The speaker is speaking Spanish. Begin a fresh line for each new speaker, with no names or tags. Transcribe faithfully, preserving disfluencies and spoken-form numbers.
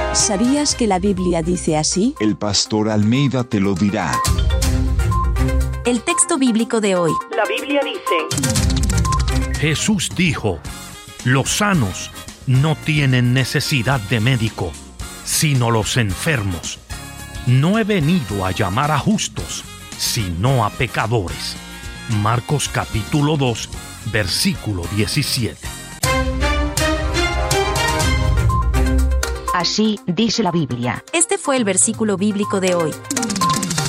¿Sabías que la Biblia dice así?
El pastor Almeida te lo dirá.
El texto bíblico de hoy.
La Biblia dice:
Jesús dijo: los sanos no tienen necesidad de médico, sino los enfermos. No he venido a llamar a justos, sino a pecadores. Marcos capítulo dos, versículo diecisiete.
Así dice la Biblia.
Este fue el versículo bíblico de hoy.